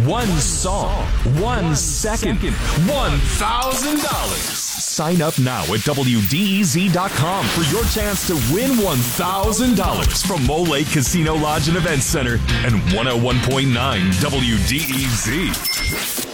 one song, 1 second, $1,000. Sign up now at WDEZ.com for your chance to win $1,000 from Mole Lake Casino Lodge and Event Center and 101.9 WDEZ.